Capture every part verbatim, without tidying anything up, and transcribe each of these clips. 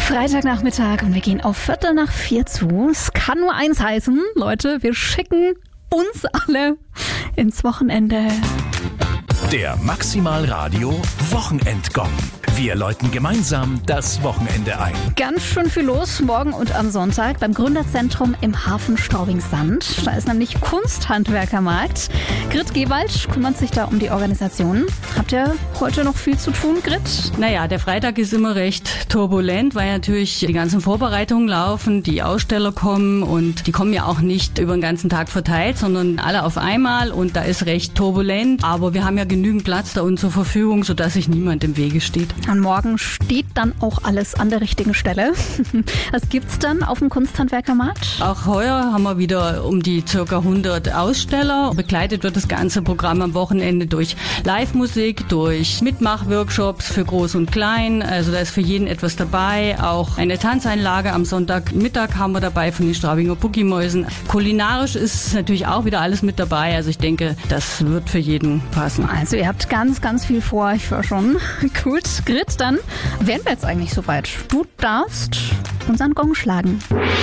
Freitagnachmittag und wir gehen auf Viertel nach vier zu. Es kann nur eins heißen, Leute, wir schicken uns alle ins Wochenende. Der Maximal Radio Wochenendgong. Wir läuten gemeinsam das Wochenende ein. Ganz schön viel los morgen und am Sonntag beim Gründerzentrum im Hafen Straubing-Sand. Da ist nämlich Kunsthandwerkermarkt. Grit Gewald kümmert sich da um die Organisation. Habt ihr heute noch viel zu tun, Grit? Naja, der Freitag ist immer recht turbulent, weil natürlich die ganzen Vorbereitungen laufen, die Aussteller kommen und die kommen ja auch nicht über den ganzen Tag verteilt, sondern alle auf einmal und da ist recht turbulent. Aber wir haben ja genügend Platz da uns zur Verfügung, sodass sich niemand im Wege steht. Und morgen steht dann auch alles an der richtigen Stelle. Was gibt's dann auf dem Kunsthandwerkermarkt? Auch heuer haben wir wieder um die circa hundert Aussteller. Begleitet wird das ganze Programm am Wochenende durch Live-Musik, durch Mitmach-Workshops für Groß und Klein. Also da ist für jeden etwas dabei. Auch eine Tanzeinlage am Sonntagmittag haben wir dabei von den Straubinger Puckimäusen. Kulinarisch ist natürlich auch wieder alles mit dabei. Also ich denke, das wird für jeden passen. Also ihr habt ganz, ganz viel vor. Ich höre schon. Gut. Grit, dann wären wir jetzt eigentlich soweit. Du darfst unseren Gong schlagen.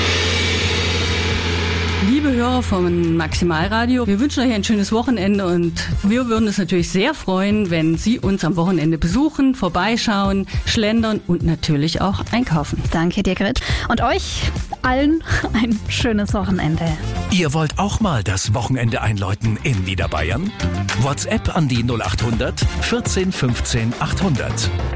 Liebe Hörer vom Maximalradio, wir wünschen euch ein schönes Wochenende und wir würden uns natürlich sehr freuen, wenn Sie uns am Wochenende besuchen, vorbeischauen, schlendern und natürlich auch einkaufen. Danke dir, Grit. Und euch allen ein schönes Wochenende. Ihr wollt auch mal das Wochenende einläuten in Niederbayern? WhatsApp an die null acht hundert vierzehn fünfzehn achthundert.